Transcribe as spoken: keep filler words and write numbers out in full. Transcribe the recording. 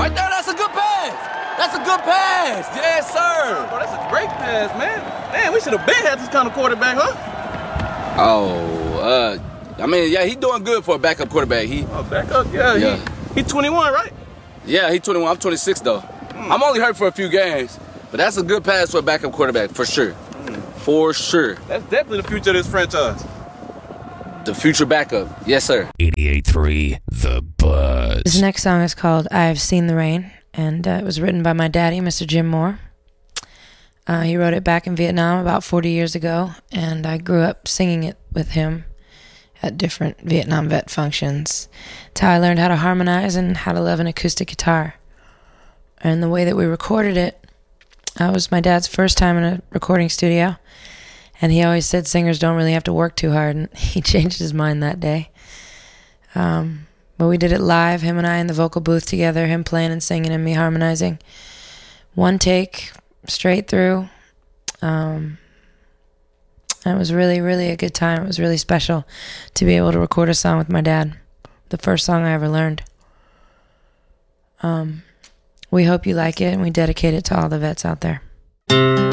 Right there, that's a good pass. That's a good pass. Yes, sir. Bro, that's a great pass, man. Man, we should have been had this kind of quarterback, huh? Oh, uh, I mean, yeah, he doing good for a backup quarterback. He, Oh, back up, yeah. Yeah. He, he twenty-one, right? yeah, he twenty-one. I'm twenty-six though. Mm. I'm only hurt for a few games, but that's a good pass for a backup quarterback for sure. Mm. For sure. That's definitely the future of this franchise. The future backup. Yes, sir. eighty-eight point three The Buzz. This next song is called I've Seen the Rain, and uh, it was written by my daddy, Mister Jim Moore. Uh, he wrote it back in Vietnam about forty years ago, and I grew up singing it with him at different Vietnam vet functions. It's how I learned how to harmonize and how to love an acoustic guitar. And the way that we recorded it, uh, was my dad's first time in a recording studio, and he always said singers don't really have to work too hard, and he changed his mind that day. Um, but we did it live, him and I in the vocal booth together, him playing and singing and me harmonizing. One take, straight through. Um, and it was really, really a good time. It was really special to be able to record a song with my dad. The first song I ever learned. Um, we hope you like it, and we dedicate it to all the vets out there.